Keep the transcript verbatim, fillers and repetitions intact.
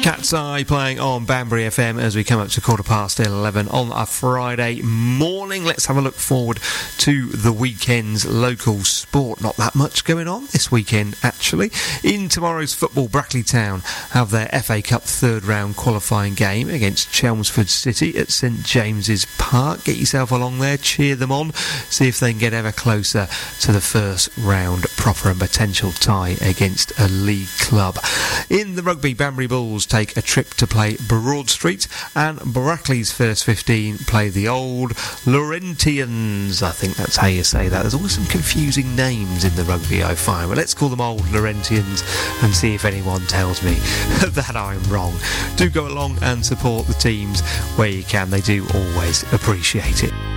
Cat's Eye playing on Banbury F M as we come up to quarter past eleven on a Friday morning. Let's have a look forward to the weekend's local sport. Not that much going on this weekend, actually. In tomorrow's football, Brackley Town have their F A Cup third round qualifying game against Chelmsford City at St James's Park. Get yourself along there, cheer them on, see if they can get ever closer to the first round proper and potential tie against a league club. In the rugby, Banbury Bulls take a trip to play Broad Street, and Brackley's first fifteen play the old Laurentians. I think that's how you say that. There's always some confusing names in the rugby, I find. But let's call them old Laurentians and see if anyone tells me that I'm wrong. Do go along and support the teams where you can. They do always appreciate it.